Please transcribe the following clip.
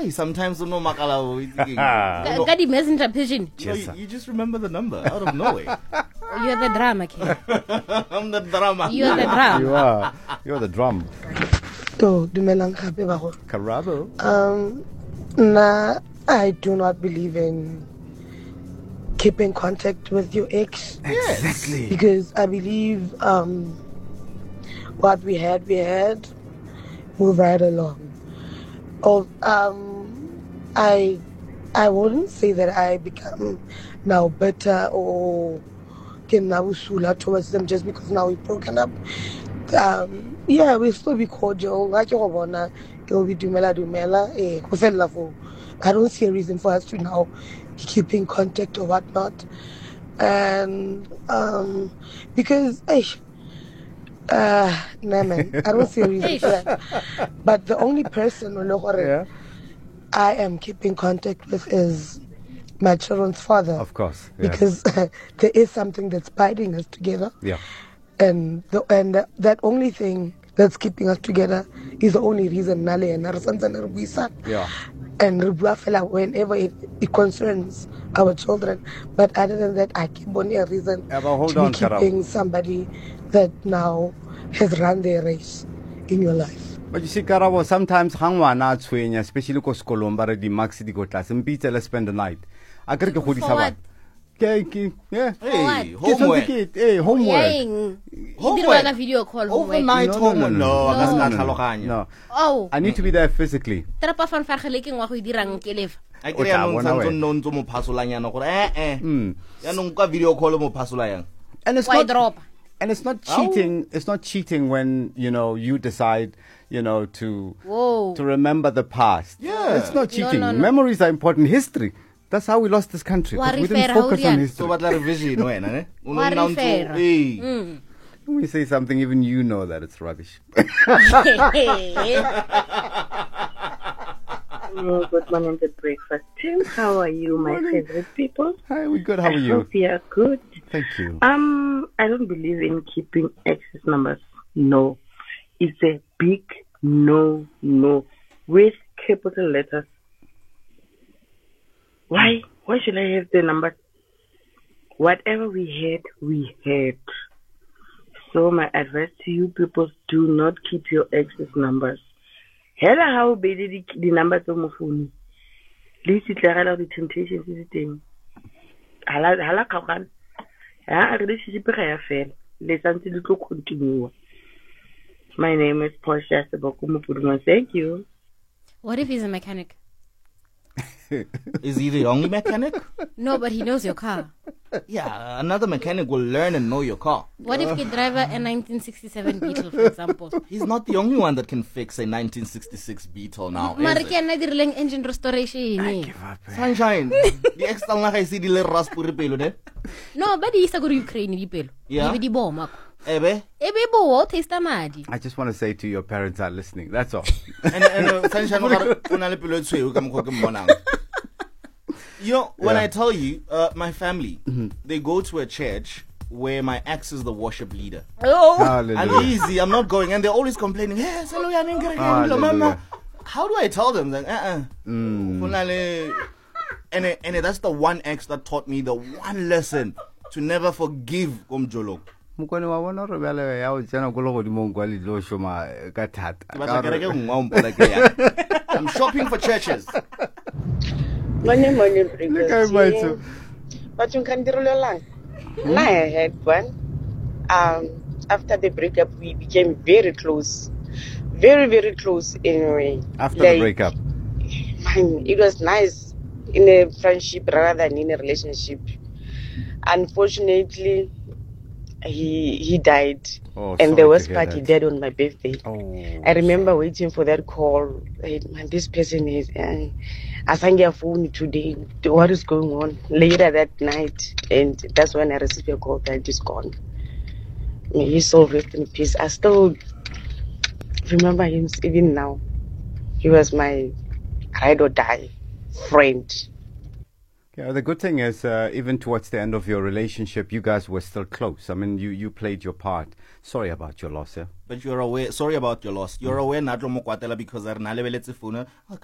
Hey, sometimes you know Makala. Gadi messenger pigeon. You just remember the number out of nowhere. You're the drama king. I'm the drama. You're the drum. You are. You're the drum. To dumelang gape ba go. Karabo. I do not believe in keeping contact with your ex. Exactly. Because I believe what we had, move right along. I wouldn't say that I become now better or can now sula towards them just because now we've broken up. Yeah, we'll still be cordial. Like you wanna, it'll be dumela. I don't see a reason for us to now be keeping contact or whatnot. And because nah man, I don't see a reason for that. But the only person I am keeping contact with is my children's father. Of course. Yeah. Because there is something that's binding us together. Yeah. And that only thing that's keeping us together is the only reason Nale and Yeah. and whenever it concerns our children. But other than that, I keep only a reason to be keeping somebody that now has run their race in your life. But you see, Karabo, sometimes hangwana tswenya, especially ko skolong ba re di max di go tlase mpitse let's spend the night. A kere ke godisa ba. Yeah. Hey, homework. Hey, homework. Homework. Video call. Overnight homework. No. Oh. I need to be there physically. Trapa fan fargeleking wa go dirang ke lefa. I kry no ntse no ntse mo phasolanyana gore ya no nka video call mo phasolayang. And it's not cheating. It's not cheating when you decide to remember the past. Yeah, it's not cheating. No. Memories are important. History. That's how we lost this country. We didn't focus on history. So what revision When we say something, even you know that it's rubbish. Good morning, the breakfast team. How are you, my favorite people? Hi, we're good. How are you? I hope you are good. Thank you. I don't believe in keeping access numbers. No. It's a big no with capital letters. Why? Why should I have the numbers? Whatever we had. So my advice to you people, do not keep your access numbers. Hela how bedi the numbers of my phone. Least it the temptations is thing. Hala kawan. Ya relationship ga fail. Le santse di tlo continue. My name is Portia Sabokumu. Thank you. What if he's a mechanic? Is he the only mechanic? No, but he knows your car. Yeah, another mechanic will learn and know your car. What if he drives a 1967 Beetle, for example? He's not the only one that can fix a 1966 Beetle now. Engine restoration. I give up. Sunshine. The external I see the little raspberry pelo there. No, but he's a good Ukrainian pelo. Yeah. Ebe bomb. Ebe bo taste madi. I just want to say to your parents are listening. That's all. And Sunshine when I tell you, my family, they go to a church where my ex is the worship leader. Oh, and easy, I'm not going, and they're always complaining. Yes, Mama. How do I tell them that? And that's the one ex that taught me the one lesson to never forgive Komjolo. I'm shopping for churches. Morning, But you can do I had one. After the breakup, we became very close. Very, very close anyway. After the breakup? It was nice in a friendship rather than in a relationship. Unfortunately, he died. And the worst part, he died on my birthday. I remember waiting for that call. Hey, man, this person is... I sang your phone today. What is going on? Later that night. And that's when I received a call that he's gone. May his soul rest in peace. I still remember him even now. He was my ride or die friend. Yeah, the good thing is, even towards the end of your relationship, you guys were still close. I mean, you played your part. Sorry about your loss, yeah? But you're aware, sorry about your loss. You're aware, Nadro Mokwatela, because I